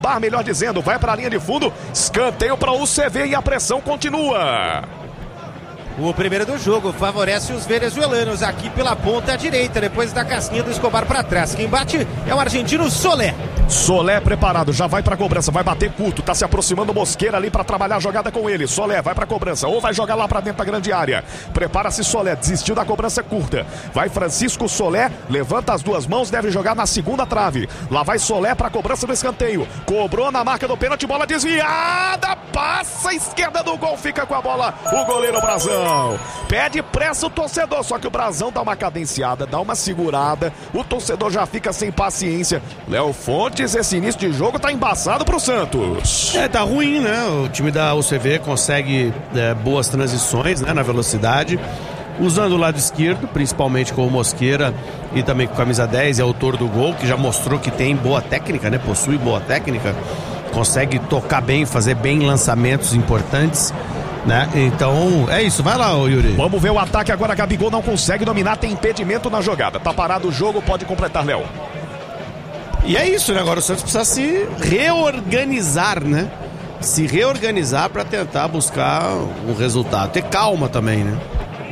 Melhor dizendo, vai para a linha de fundo, escanteio para o UCV e a pressão continua. O primeiro do jogo favorece os venezuelanos aqui pela ponta direita, depois da casquinha do Escobar para trás. Quem bate é o argentino Solé. Solé preparado, já vai pra cobrança, vai bater curto, tá se aproximando Mosqueira ali pra trabalhar a jogada com ele. Solé vai pra cobrança, ou vai jogar lá pra dentro da grande área. Prepara-se Solé, desistiu da cobrança curta. Vai Francisco Solé, levanta as duas mãos, deve jogar na segunda trave. Lá vai Solé pra cobrança do escanteio. Cobrou na marca do pênalti, bola desviada, passa a esquerda do gol, fica com a bola o goleiro Brazão. Pede pressa o torcedor, só que o Brazão dá uma cadenciada, dá uma segurada, o torcedor já fica sem paciência. Léo Fontes, esse início de jogo tá embaçado pro Santos. Tá ruim, né? O time da UCV consegue boas transições, né, na velocidade, usando o lado esquerdo, principalmente com o Mosqueira e também com a camisa 10, é autor do gol, que já mostrou que tem boa técnica, né? Possui boa técnica, consegue tocar bem, fazer bem lançamentos importantes, né? Então, é isso, vai lá, Yuri. Vamos ver o ataque agora, Gabigol não consegue dominar, tem impedimento na jogada. Tá parado o jogo, pode completar, Léo. E é isso, né? Agora o Santos precisa se reorganizar, né? Se reorganizar para tentar buscar um resultado. Ter calma também, né?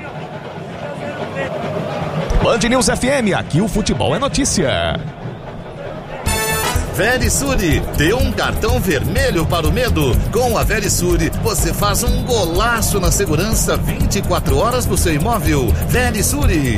Band News FM, aqui o futebol é notícia. Verisure, dê um cartão vermelho para o medo. Com a Verisure, você faz um golaço na segurança 24 horas do seu imóvel. Verisure.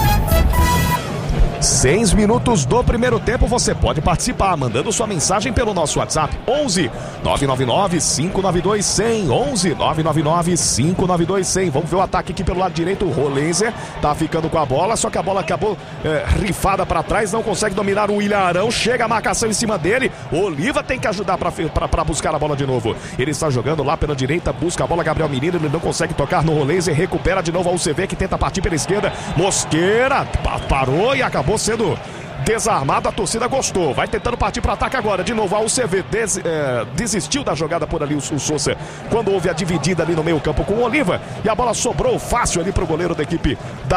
6 minutos do primeiro tempo, você pode participar mandando sua mensagem pelo nosso WhatsApp 11 999 592 100 11 999 592 100. Vamos ver o ataque aqui pelo lado direito. O Rolenzer tá ficando com a bola, só que a bola acabou rifada para trás, não consegue dominar o Ilharão, chega a marcação em cima dele. Oliva tem que ajudar para buscar a bola de novo. Ele está jogando lá pela direita, busca a bola, Gabriel Menino, ele não consegue tocar no Rolenzer, recupera de novo a UCV que tenta partir pela esquerda. Mosqueira parou e acabou sendo desarmado, a torcida gostou, vai tentando partir para ataque agora, de novo a UCV desistiu da jogada por ali o Sousa, quando houve a dividida ali no meio campo com o Oliva, e a bola sobrou fácil ali pro goleiro da equipe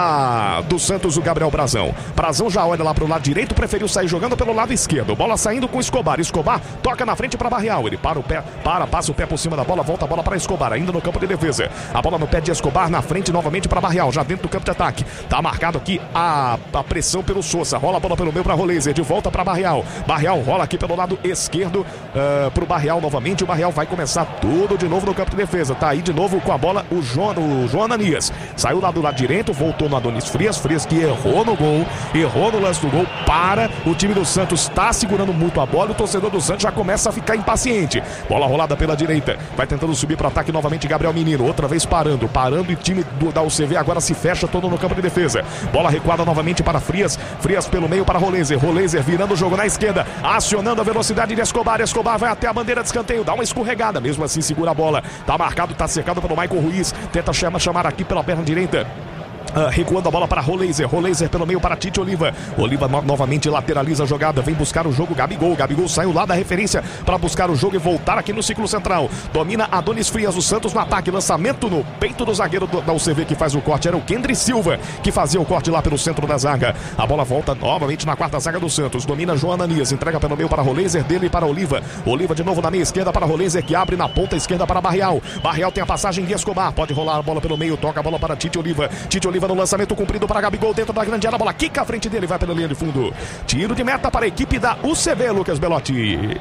do Santos, o Gabriel Brazão. Brazão já olha lá pro lado direito, preferiu sair jogando pelo lado esquerdo, bola saindo com Escobar, toca na frente para Barreal, ele para o pé, passa o pé por cima da bola, volta a bola para Escobar, ainda no campo de defesa, a bola no pé de Escobar, na frente novamente para Barreal, já dentro do campo de ataque, tá marcado aqui a pressão pelo Sousa, rola a bola pelo meio para Rolenzer, de volta para Barreal rola aqui pelo lado esquerdo pro Barreal novamente, o Barreal vai começar tudo de novo no campo de defesa, tá aí de novo com a bola o João Ananias, saiu lá do lado direito, voltou no Adonis Frias que errou no gol, errou no lance do gol, para o time do Santos, tá segurando muito a bola, o torcedor do Santos já começa a ficar impaciente, bola rolada pela direita, vai tentando subir para ataque novamente Gabriel Menino, outra vez parando e o time da UCV agora se fecha todo no campo de defesa, bola recuada novamente para Frias pelo meio para Rolenzer virando o jogo na esquerda, acionando a velocidade de Escobar vai até a bandeira de escanteio, dá uma escorregada, mesmo assim segura a bola, tá marcado, tá cercado pelo Michael Ruiz, tenta chamar aqui pela perna direita, recuando a bola para Rolenzer pelo meio para Tite Oliva novamente lateraliza a jogada, vem buscar o jogo Gabigol saiu lá da referência para buscar o jogo e voltar aqui no ciclo central, domina Adonis Frias, o Santos no ataque, lançamento no peito do zagueiro da UCV que faz o corte, era o Kendry Silva que fazia o corte lá pelo centro da zaga, a bola volta novamente na quarta zaga do Santos, domina João Ananias, entrega pelo meio para Rolenzer, dele para Oliva de novo na meia esquerda para Rolenzer, que abre na ponta esquerda para Barreal tem a passagem de Escobar, pode rolar a bola pelo meio, toca a bola para Tite Oliva no lançamento comprido para Gabigol dentro da grande área, a bola quica à frente dele, vai pela linha de fundo, tiro de meta para a equipe da UCV, Lucas Belotti.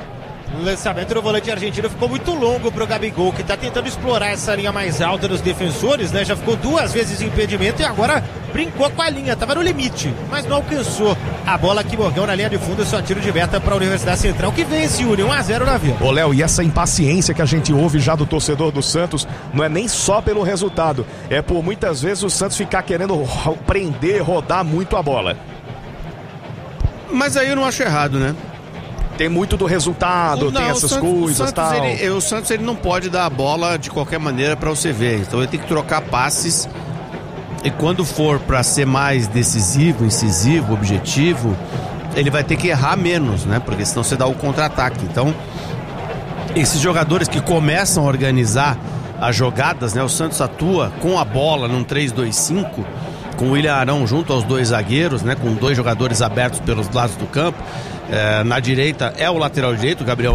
O lançamento do volante argentino ficou muito longo pro Gabigol, que tá tentando explorar essa linha mais alta dos defensores, né? Já ficou 2 vezes em impedimento e agora brincou com a linha, tava no limite, mas não alcançou a bola aqui, Morgão, na linha de fundo, só tiro de meta pra Universidade Central, que vence o União 1-0 na Vila. Ô Léo, e essa impaciência que a gente ouve já do torcedor do Santos, não é nem só pelo resultado, é por muitas vezes o Santos ficar querendo prender, rodar muito a bola. Mas aí eu não acho errado, né? Tem muito do resultado, tem essas coisas, tal. O Santos ele não pode dar a bola de qualquer maneira para o CV, então ele tem que trocar passes, e quando for para ser mais decisivo, incisivo, objetivo, ele vai ter que errar menos, né? Porque senão você dá o contra-ataque. Então, esses jogadores que começam a organizar as jogadas, né? O Santos atua com a bola num 3-2-5, com o William Arão junto aos 2 zagueiros, né? Com 2 jogadores abertos pelos lados do campo. Na direita é o lateral direito, o Gabriel